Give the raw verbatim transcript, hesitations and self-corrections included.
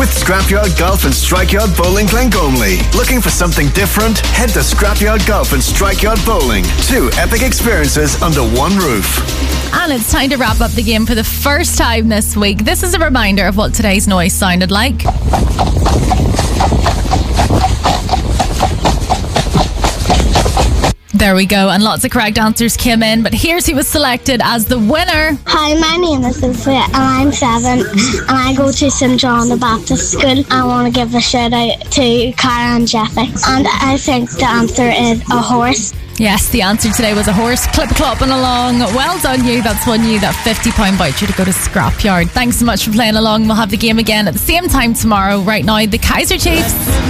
with Scrapyard Golf and Strikeyard Bowling Glengomley. Looking for something different? Head to Scrapyard Golf and Strikeyard Bowling. Two epic experiences under one roof. And it's time to wrap up the game for the first time this week. This is a reminder of what today's noise sounded like. There we go, and lots of correct answers came in, but here's who was selected as the winner. Hi, my name is Sophia and I'm seven and I go to Saint John the Baptist School. I want to give a shout out to Cara and Jeffy, and I think the answer is a horse. Yes, the answer today was a horse. Clip clopping along. Well done you. That's won you that fifty pound voucher to go to Scrapyard. Thanks so much for playing along. We'll have the game again at the same time tomorrow. Right now, the Kaiser Chiefs.